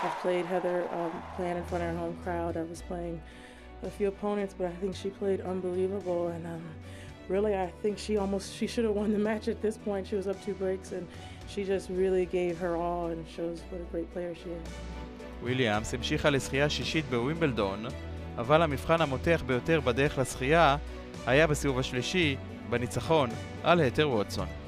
I've played Heather playing in front of her home crowd. I was playing a few opponents, but I think she played unbelievable. And really, I think she should have won the match at this point. She was up 2 breaks, and she just really gave her all and shows what a great player she is. וויליאמס המשיכה לשחייה שישית בווימבלדון, אבל המבחן המותח ביותר בדרך לשחייה היה בסיבוב השלישי, בניצחון על התר ווטסון.